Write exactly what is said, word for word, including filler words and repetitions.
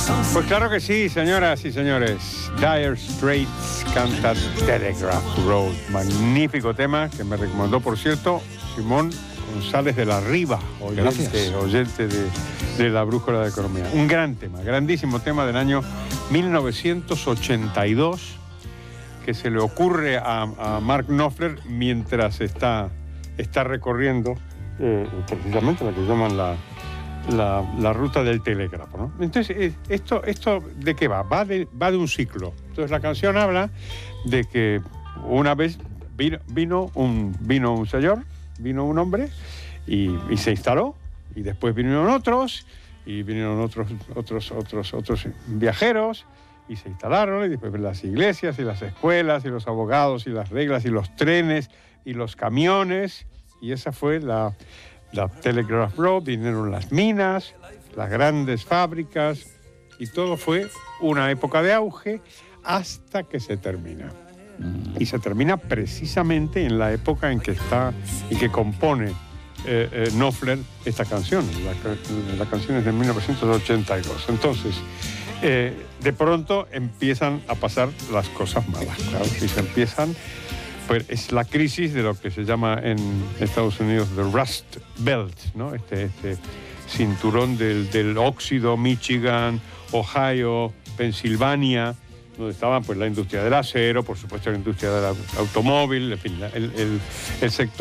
Pues claro que sí, señoras y señores. Dire Straits canta Telegraph Road. Magnífico tema que me recomendó, por cierto, Simón González de la Riva, oyente, oyente de, de La Brújula de Economía. Un gran tema, grandísimo tema del año mil novecientos ochenta y dos que se le ocurre a, a Mark Knopfler mientras está, está recorriendo eh, precisamente la que llaman la... La, la ruta del telégrafo, ¿no? Entonces, ¿esto, esto de qué va? Va de, va de un ciclo. Entonces, la canción habla de que una vez vino, vino, un, vino un señor, vino un hombre y, y se instaló, y después vinieron otros, y vinieron otros, otros, otros, otros viajeros, y se instalaron, y después las iglesias, y las escuelas, y los abogados, y las reglas, y los trenes, y los camiones, y esa fue la... La Telegraph Road, vinieron las minas, las grandes fábricas, y todo fue una época de auge hasta que se termina. Y se termina precisamente en la época en que está y que compone eh, eh, Knopfler esta canción. La, la canción es de mil novecientos ochenta y dos. Entonces, eh, de pronto empiezan a pasar las cosas malas, claro, y se empiezan... Pues es la crisis de lo que se llama en Estados Unidos the Rust Belt, ¿no? Este, este cinturón del, del óxido, Michigan, Ohio, Pensilvania, donde estaban pues la industria del acero, por supuesto la industria del automóvil, en fin, el, el, el sector